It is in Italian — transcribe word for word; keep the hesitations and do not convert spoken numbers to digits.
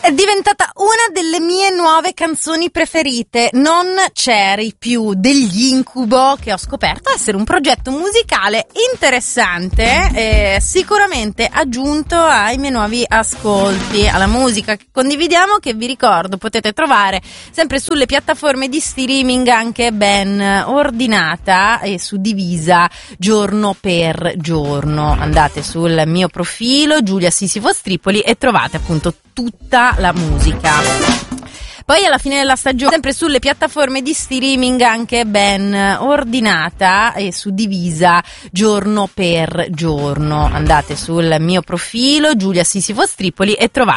È diventata una delle mie nuove canzoni preferite. Non c'eri più degli Incubo, che ho scoperto essere un progetto musicale interessante e sicuramente aggiunto ai miei nuovi ascolti, alla musica che condividiamo, che vi ricordo potete trovare sempre sulle piattaforme di streaming, anche ben ordinata e suddivisa giorno per giorno. Andate sul mio profilo Giulia Sisifo Stripoli e trovate appunto tutta la musica. Poi alla fine della stagione, sempre sulle piattaforme di streaming, anche ben ordinata e suddivisa giorno per giorno. Andate sul mio profilo Giulia Sisifo Stripoli e trovate